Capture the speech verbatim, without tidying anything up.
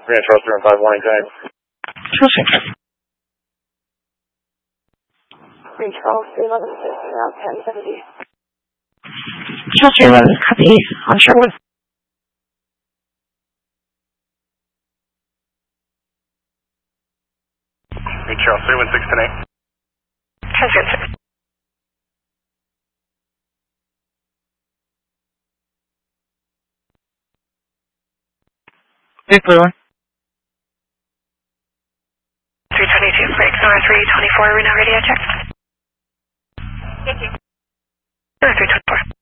Grand Charles three one five, warning time. Grand Charles three eleven six, around ten seventy. Charles three eleven, copy. On Sherwood. Grand Charles three one six today. Ten Big blue one. three twenty-two, break Nora three twenty-four, Reno radio check. Thank you. Nora three twenty-four.